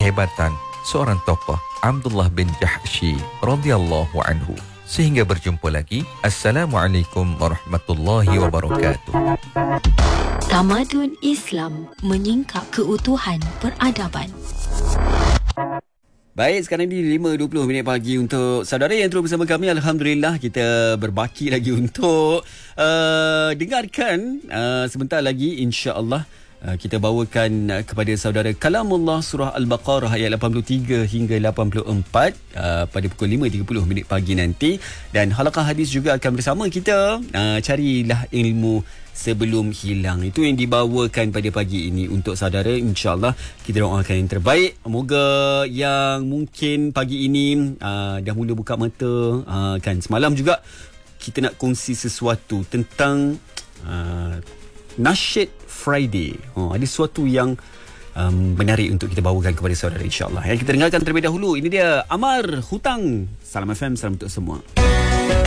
kehebatan seorang tokoh, Abdullah bin Jahsy radhiyallahu anhu. Sehingga berjumpa lagi. Assalamualaikum warahmatullahi wabarakatuh. Tamadun Islam menyingkap keutuhan peradaban. Baik, sekarang ni 5.20 pagi untuk saudara yang terus bersama kami. Alhamdulillah, kita berbaki lagi untuk dengarkan sebentar lagi, insya-Allah kita bawakan kepada saudara Kalamullah surah Al-Baqarah ayat 83 hingga 84 pada pukul 5.30 pagi nanti. Dan halaqah hadis juga akan bersama kita. Carilah ilmu sebelum hilang. Itu yang dibawakan pada pagi ini untuk saudara. InsyaAllah kita doakan yang terbaik. Moga yang mungkin pagi ini dah mula buka mata, kan semalam juga kita nak kongsi sesuatu tentang Nasyid Friday. Ada sesuatu yang menarik untuk kita bawakan kepada saudara, insyaAllah. Kita dengarkan terlebih dahulu. Ini dia Amar Hutang. Salam FM, salam untuk semua.